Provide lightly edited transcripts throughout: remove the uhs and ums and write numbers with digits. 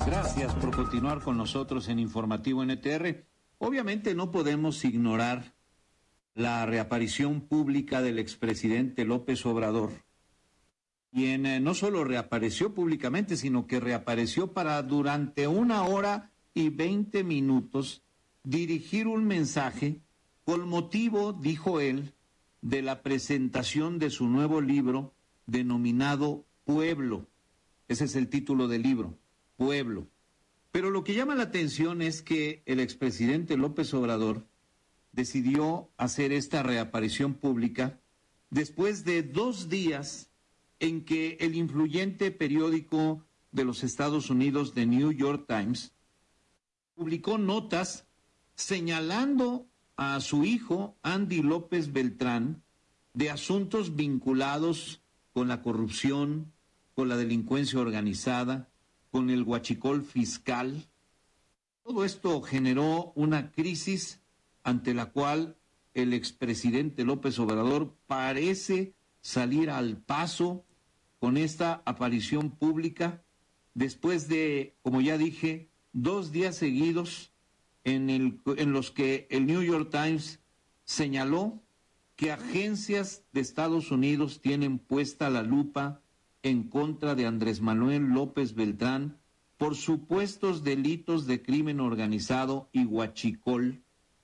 Gracias por continuar con nosotros en Informativo NTR. Obviamente no podemos ignorar la reaparición pública del expresidente López Obrador, quien no solo reapareció públicamente, sino que reapareció para durante 1 hora y 20 minutos dirigir un mensaje con motivo, dijo él, de la presentación de su nuevo libro denominado Pueblo. Ese es el título del libro, Pueblo. Pero lo que llama la atención es que el expresidente López Obrador decidió hacer esta reaparición pública después de 2 días en que el influyente periódico de los Estados Unidos, The New York Times, publicó notas señalando a su hijo, Andy López Beltrán, de asuntos vinculados con la corrupción, con la delincuencia organizada, con el huachicol fiscal. Todo esto generó una crisis ante la cual el expresidente López Obrador parece salir al paso con esta aparición pública después de, como ya dije, 2 días seguidos en los que el New York Times señaló que agencias de Estados Unidos tienen puesta la lupa en contra de Andrés Manuel López Beltrán por supuestos delitos de crimen organizado y huachicol.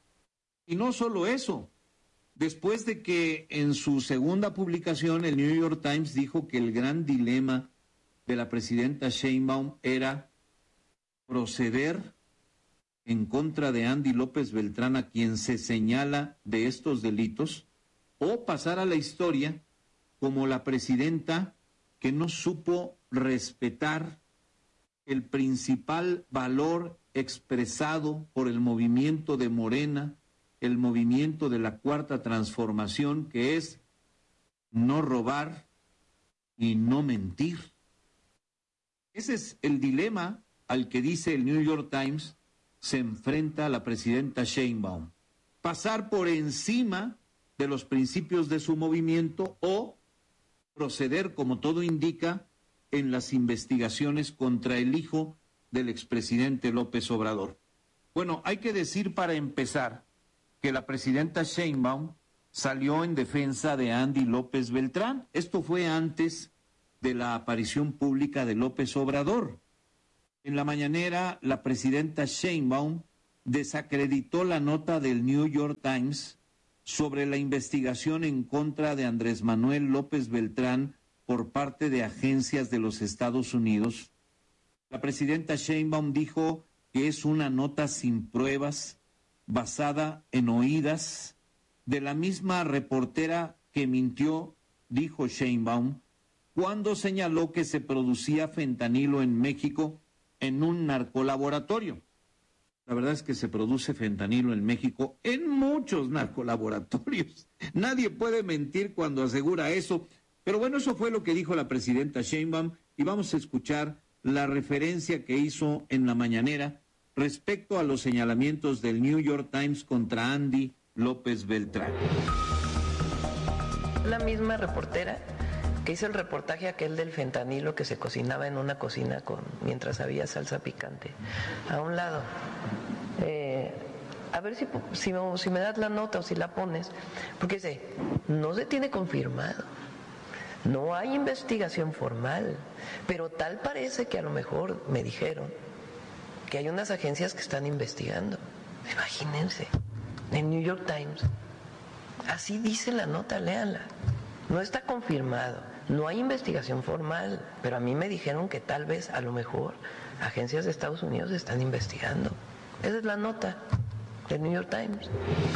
Y no solo eso, después de que en su segunda publicación el New York Times dijo que el gran dilema de la presidenta Sheinbaum era proceder en contra de Andy López Beltrán, a quien se señala de estos delitos, o pasar a la historia como la presidenta que no supo respetar el principal valor expresado por el movimiento de Morena, el movimiento de la Cuarta Transformación, que es no robar y no mentir. Ese es el dilema al que, dice el New York Times, se enfrenta la presidenta Sheinbaum: pasar por encima de los principios de su movimiento o proceder, como todo indica, en las investigaciones contra el hijo del expresidente López Obrador. Bueno, hay que decir para empezar que la presidenta Sheinbaum salió en defensa de Andy López Beltrán. Esto fue antes de la aparición pública de López Obrador. En la mañanera, la presidenta Sheinbaum desacreditó la nota del New York Times sobre la investigación en contra de Andrés Manuel López Beltrán por parte de agencias de los Estados Unidos. La presidenta Sheinbaum dijo que es una nota sin pruebas, basada en oídas de la misma reportera que mintió, dijo Sheinbaum, cuando señaló que se producía fentanilo en México en un narcolaboratorio. La verdad es que se produce fentanilo en México en muchos narcolaboratorios. Nadie puede mentir cuando asegura eso. Pero bueno, eso fue lo que dijo la presidenta Sheinbaum, y vamos a escuchar la referencia que hizo en la mañanera respecto a los señalamientos del New York Times contra Andy López Beltrán. La misma reportera que hizo el reportaje aquel del fentanilo que se cocinaba en una cocina mientras había salsa picante. A un lado. A ver si me das la nota o si la pones, porque no se tiene confirmado. No hay investigación formal, pero tal parece que a lo mejor me dijeron que hay unas agencias que están investigando. Imagínense, en New York Times. Así dice la nota, léanla. No está confirmado, no hay investigación formal, pero a mí me dijeron que tal vez, a lo mejor, agencias de Estados Unidos están investigando. Esa es la nota del New York Times.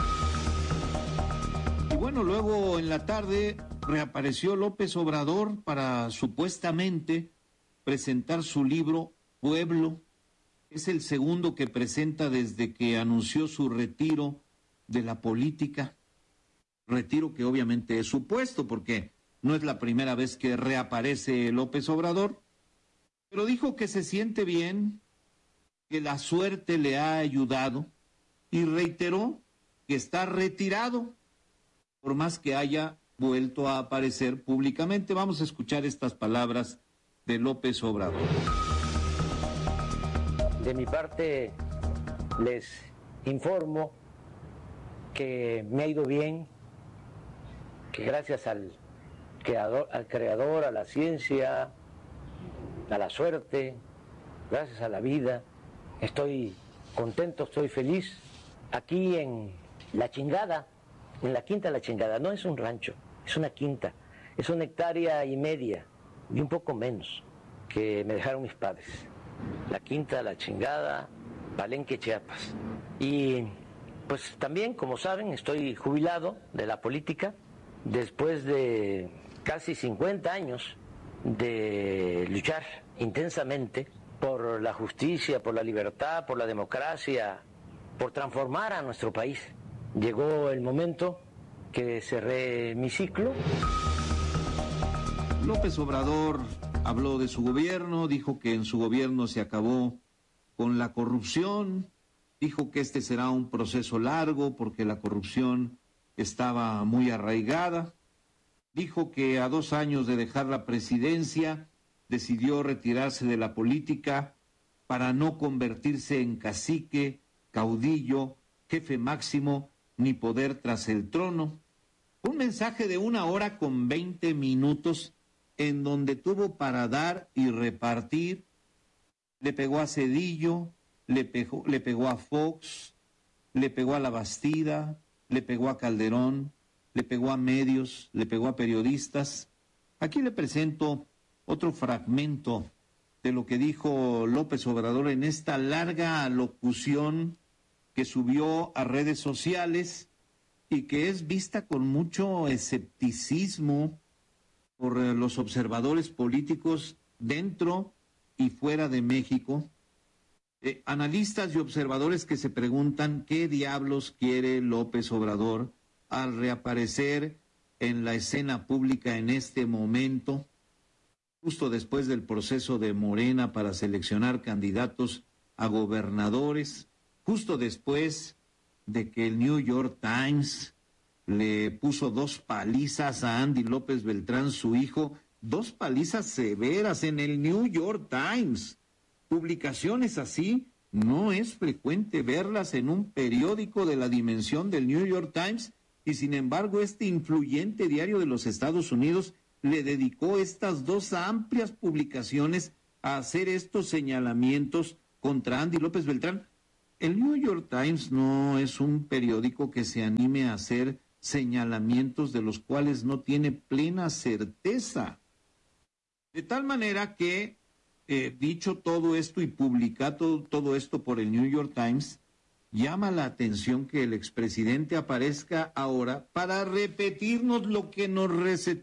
Y bueno, luego en la tarde reapareció López Obrador para supuestamente presentar su libro Pueblo. Es el segundo que presenta desde que anunció su retiro de la política. Retiro que obviamente es supuesto, porque no es la primera vez que reaparece López Obrador, pero dijo que se siente bien, que la suerte le ha ayudado, y reiteró que está retirado, por más que haya vuelto a aparecer públicamente. Vamos a escuchar estas palabras de López Obrador. De mi parte, les informo que me ha ido bien, que gracias al creador, a la ciencia, a la suerte, gracias a la vida, estoy contento, estoy feliz. Aquí en La Chingada, en la Quinta La Chingada, no es un rancho, es una quinta, es 1,5 hectáreas y un poco menos que me dejaron mis padres. La Quinta La Chingada, Palenque, Chiapas. Y pues también, como saben, estoy jubilado de la política después de casi 50 años de luchar intensamente por la justicia, por la libertad, por la democracia, por transformar a nuestro país. Llegó el momento que cerré mi ciclo. López Obrador habló de su gobierno, dijo que en su gobierno se acabó con la corrupción, dijo que este será un proceso largo porque la corrupción estaba muy arraigada, dijo que a 2 años de dejar la presidencia decidió retirarse de la política para no convertirse en cacique, caudillo, jefe máximo ni poder tras el trono. Un mensaje de 1 hora con 20 minutos en donde tuvo para dar y repartir. Le pegó a Zedillo, le pegó a Fox, le pegó a La Bastida, le pegó a Calderón, le pegó a medios, le pegó a periodistas. Aquí le presento otro fragmento de lo que dijo López Obrador en esta larga locución que subió a redes sociales y que es vista con mucho escepticismo por los observadores políticos dentro y fuera de México. Analistas y observadores que se preguntan qué diablos quiere López Obrador al reaparecer en la escena pública en este momento, justo después del proceso de Morena para seleccionar candidatos a gobernadores, justo después de que el New York Times le puso 2 palizas a Andy López Beltrán, su hijo, 2 palizas severas en el New York Times. Publicaciones así no es frecuente verlas en un periódico de la dimensión del New York Times, y sin embargo este influyente diario de los Estados Unidos le dedicó estas 2 amplias publicaciones a hacer estos señalamientos contra Andy López Beltrán. El New York Times no es un periódico que se anime a hacer señalamientos de los cuales no tiene plena certeza. De tal manera que, dicho todo esto y publicado todo esto por el New York Times, llama la atención que el expresidente aparezca ahora para repetirnos lo que nos recetó